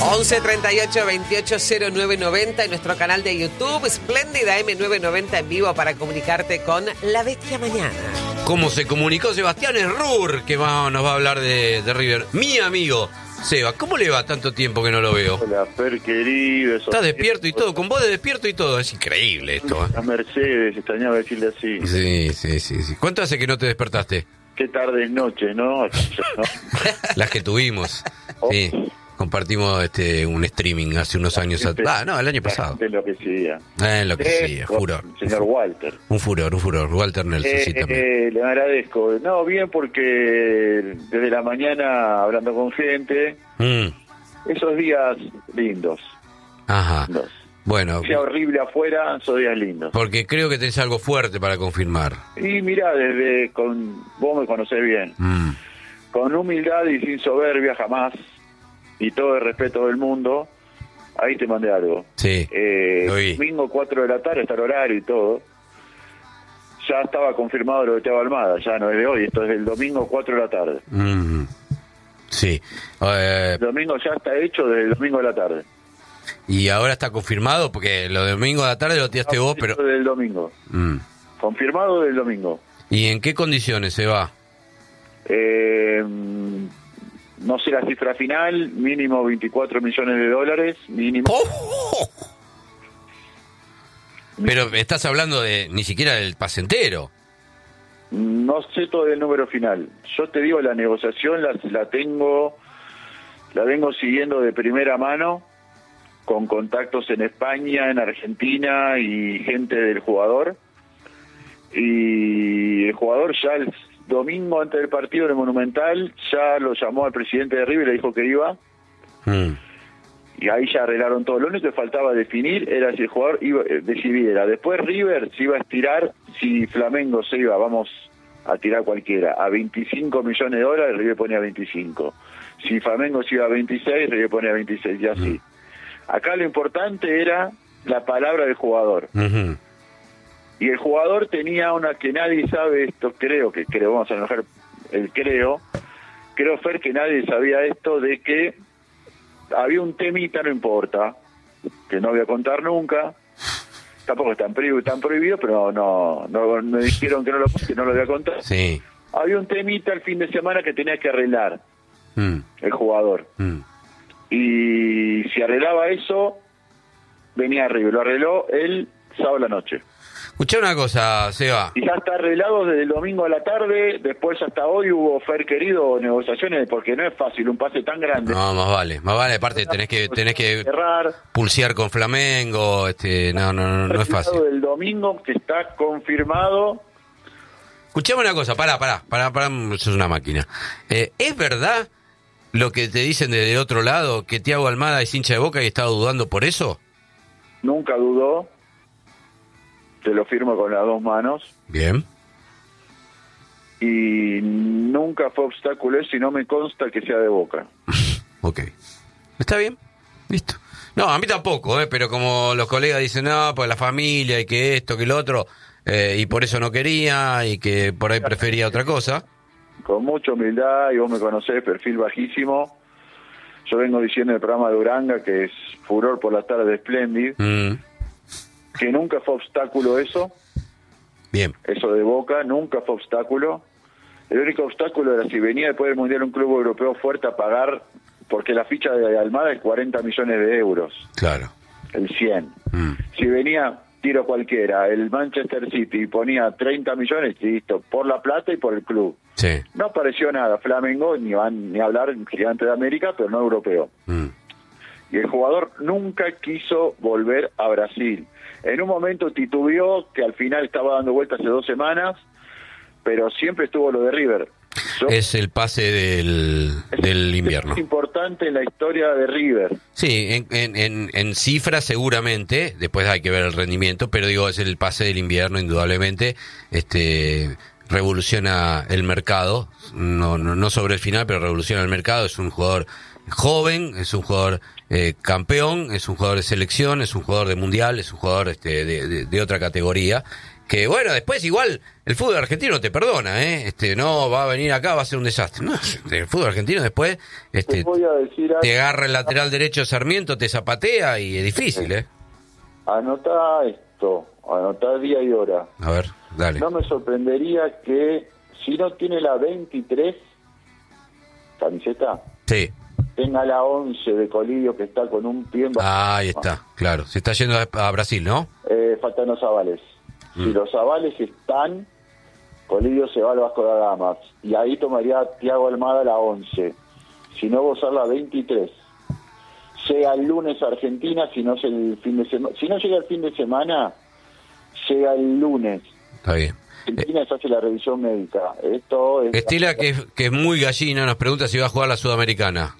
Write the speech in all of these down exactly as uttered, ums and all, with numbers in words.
once treinta y ocho veintiocho cero nueve noventa en nuestro canal de YouTube, Espléndida M novecientos noventa en vivo para comunicarte con La Bestia Mañana. ¿Cómo se comunicó Sebastián Errur, que va, nos va a hablar de, de River? Mi amigo Seba, ¿cómo le va? Tanto tiempo que no lo veo. Hola, Fer, querido. Está despierto y todo, con voz de despierto y todo. Es increíble esto, ¿eh? A Mercedes, extrañaba decirle así. Sí, sí, sí, sí. ¿Cuánto hace que no te despertaste? Qué tarde es noche, ¿no? Las que tuvimos. Sí. Compartimos este un streaming hace unos años atrás. Ah, no, el año pasado. De lo que sea. Eh, lo que sea, furor. Señor Walter. Un furor, un furor. Walter Nelson, eh, sí, también. Eh, le agradezco. No, bien, porque desde la mañana hablando con gente, Mm. esos días lindos. Ajá. lindos. Bueno. Sea horrible afuera, esos días lindos. Porque creo que tenés algo fuerte para confirmar. Y mirá, desde con vos me conocés bien. Mm. Con humildad y sin soberbia jamás, y todo el respeto del mundo, ahí te mandé algo. Sí, eh, lo vi. Domingo cuatro de la tarde, está el horario y todo. Ya estaba confirmado lo de Thiago Almada, ya no es de hoy, esto es del domingo cuatro de la tarde. Mm. Sí. Eh, El domingo ya está hecho desde el domingo de la tarde. y ahora está confirmado, porque lo de domingo de la tarde lo tiraste vos, pero... Del domingo. Mm. Confirmado del domingo. ¿Y en qué condiciones se va? Eh, no sé la cifra final, mínimo veinticuatro millones de dólares, mínimo. ¡Oh! Pero estás hablando de ni siquiera del pase entero. No sé todavía el número final. Yo te digo, la negociación la, la tengo, la vengo siguiendo de primera mano, con contactos en España, en Argentina y gente del jugador. Y el jugador ya el domingo antes del partido en el Monumental ya lo llamó al presidente de River y le dijo que iba. Mm. Y ahí ya arreglaron todo. Lo único que faltaba definir era si el jugador iba, eh, decidiera. Después River se iba a estirar, si Flamengo se iba, vamos a tirar cualquiera, a veinticinco millones de dólares, River ponía veinticinco. Si Flamengo se iba a veintiséis, River ponía veintiséis, y así. Mm. Acá lo importante era la palabra del jugador. Mm-hmm. Y el jugador tenía una que nadie sabe esto, creo, que creo, vamos a enojar el creo, creo, Fer, que nadie sabía esto de que había un temita, no importa, que no voy a contar nunca, tampoco están prohibido, están prohibido, pero no, no, me dijeron que no lo, que no lo voy a contar. Sí. Había un temita el fin de semana que tenía que arreglar mm. el jugador. Mm. Y si arreglaba eso, venía arriba. Lo arregló el sábado a la noche. Escuchá una cosa, Seba. Y ya está arreglado desde el domingo a la tarde, después hasta hoy hubo, Fer querido, negociaciones, porque no es fácil un pase tan grande. No, más vale, más vale, aparte tenés que tenés que cerrar, pulsear con Flamengo, este, no, no, no, no es fácil. El domingo que está confirmado. Escuchame una cosa, pará, pará, pará, pará, sos una máquina. Eh, ¿Es verdad lo que te dicen desde el otro lado, que Thiago Almada es hincha de Boca y estaba dudando por eso? Nunca dudó. Te lo firmo con las dos manos. Bien. Y nunca fue obstáculo eso y no me consta que sea de Boca. Ok. Está bien. Listo. No, a mí tampoco, ¿eh? Pero como los colegas dicen, no, pues la familia y que esto, que lo otro, eh, y por eso no quería y que por ahí prefería otra cosa. Con mucha humildad, y vos me conocés, perfil bajísimo. Yo vengo diciendo en el programa de Uranga, que es furor por las tardes de Splendid, mm. que nunca fue obstáculo eso. Bien. Eso de Boca, nunca fue obstáculo. El único obstáculo era si venía después del Mundial un club europeo fuerte a pagar, porque la ficha de Almada es cuarenta millones de euros. Claro. El cien. Mm. Si venía, tiro cualquiera, el Manchester City y ponía treinta millones, listo, por la plata y por el club. Sí. No apareció nada, Flamengo, ni van ni hablar, gigante de América, pero no europeo. Mm. Y el jugador nunca quiso volver a Brasil. En un momento titubeó, que al final estaba dando vueltas hace dos semanas, pero siempre estuvo lo de River. Yo, es el pase del, es, del invierno. Es importante en la historia de River. Sí, en, en, en, en cifras seguramente, después hay que ver el rendimiento, pero digo, es el pase del invierno, indudablemente. Este... revoluciona el mercado, no, no, no sobre el final, pero revoluciona el mercado. Es un jugador joven, es un jugador eh, campeón, es un jugador de selección, es un jugador de mundial, es un jugador este, de, de, de otra categoría, Que bueno, después igual el fútbol argentino te perdona, ¿eh? Este, no va a venir acá, va a ser un desastre. No, el fútbol argentino después este, Te voy a decir algo. te agarra el lateral derecho Sarmiento, te zapatea y es difícil, ¿eh? Anotá esto, anotá día y hora. A ver, dale. No me sorprendería que si no tiene la veintitrés camiseta, Sí. tenga la once de Colidio, que está con un pie en Ah, ahí está, claro. Se está yendo a, a Brasil, ¿no? eh, faltan los avales. Mm. Si los avales están, Colidio se va al Vasco da Gama. Y ahí tomaría Thiago Almada la once. Si no, va a usar la veintitrés. Llega el lunes a Argentina, si no es el fin de semana. Si no llega el fin de semana, llega el lunes. Está bien. Argentina se hace la revisión médica. Esto es... Estela, que es, que es muy gallina, nos pregunta si va a jugar la Sudamericana.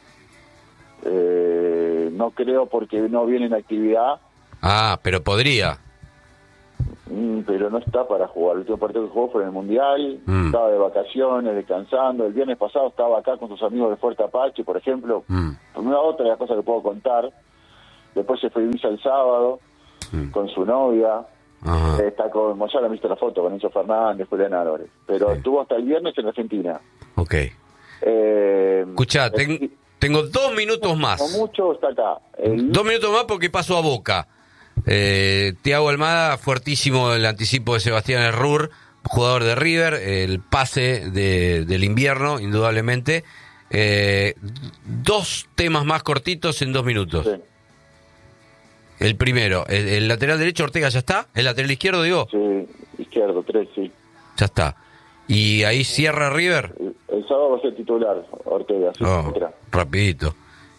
Eh, no creo porque no viene en actividad. Ah, pero podría. Mm, pero no está para jugar. El último partido que jugó fue en el Mundial. Mm. Estaba de vacaciones, descansando. El viernes pasado estaba acá con sus amigos de Fuerte Apache, por ejemplo. Mm. Una otra de las cosas que puedo contar. Después se fue a Ibiza el sábado Mm. con su novia. Ajá. Eh, Está con, como ya lo han visto la foto, con Enzo Fernández, Julián Álvarez. Pero Sí. estuvo hasta el viernes en Argentina. Ok. Eh, Escuchá, ten- tengo dos minutos más. No mucho está acá. El- Dos minutos más porque paso a Boca. Eh, Thiago Almada, fuertísimo el anticipo de Sebastián Errur, jugador de River, el pase de, del invierno, indudablemente. Eh, dos temas más cortitos en dos minutos. Sí, El primero, el, el lateral derecho Ortega ya está, el lateral izquierdo digo, sí, izquierdo, tres, sí. ya está. Y ahí cierra River. El, el sábado va a ser titular, Ortega, sí, Oh, entra. rapidito.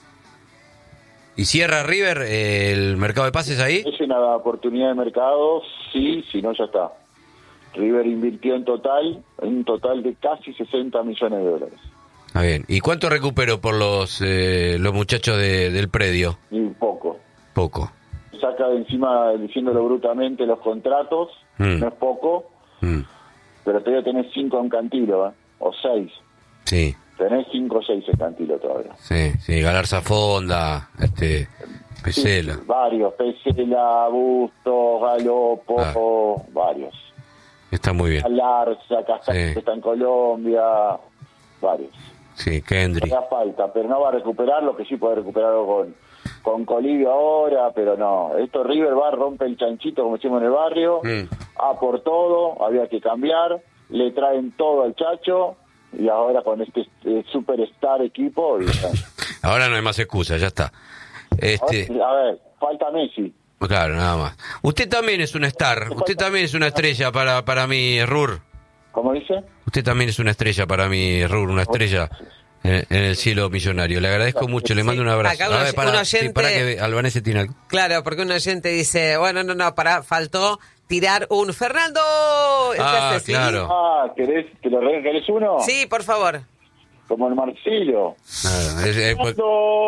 ¿Y cierra River eh, el mercado de pases ahí? Es una oportunidad de mercado, sí, si no ya está. River invirtió en total, en un total de casi sesenta millones de dólares. Está bien. ¿Y cuánto recuperó por los eh, los muchachos de- del predio? Y poco. Poco. Saca de encima, diciéndolo brutamente, los contratos, Mm. no es poco, Mm, pero todavía tenés cinco en Cantilo, ¿eh? O seis. sí, Tenés cinco o seis en Cantilo todavía. sí, sí. Galarza Fonda, este, Pesela. Sí, varios, Pesela, Bustos, Galopo, varios. Está muy bien. Galarza, Castillo, Sí. que está en Colombia, varios. Sí, Kendry. Da falta, pero no va a recuperar lo que sí puede recuperarlo con, con Colidio ahora, pero no. Esto River va, rompe el chanchito, como decimos en el barrio, Mm. a por todo, había que cambiar, le traen todo al Chacho, y ahora con este eh, superstar equipo, y, Ahora no hay más excusa, ya está. Este, a ver, falta Messi. claro, nada más. Usted también es una star, usted también es una estrella para, para mí, Rur. ¿Cómo dice? Usted también es una estrella para mí, Rur, una estrella en, en el cielo millonario. Le agradezco mucho, le mando un abrazo. Acá un A ver, oy- para, un sí, oyente- para que Albanese tiene algo. Claro, porque un oyente dice, bueno, no, no, para, faltó tirar un Fernando. ¿Qué Ah, haces, sí? claro. Ah, ¿querés, te lo re- querés uno? Sí, por favor. Como el Marcelo. Claro, es- es- pues,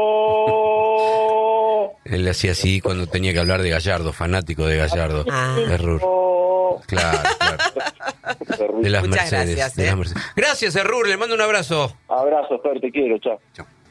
¡No! él hacía así cuando tenía que hablar de Gallardo, fanático de Gallardo. Ah. De Rur. Claro, claro. De las Muchas Mercedes. gracias, de eh. las Mercedes. Gracias, Errur, le mando un abrazo. Abrazo, Fer, te quiero, chao. Chao.